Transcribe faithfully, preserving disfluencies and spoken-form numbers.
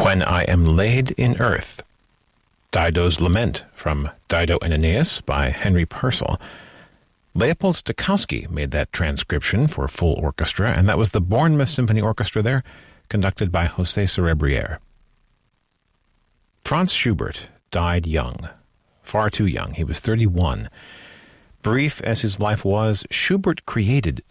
When I Am Laid in Earth. Dido's Lament from Dido and Aeneas by Henry Purcell. Leopold Stokowski made that transcription for full orchestra, and that was the Bournemouth Symphony Orchestra there, conducted by José Cerebriere. Franz Schubert died young, far too young. He was thirty-one. Brief as his life was, Schubert created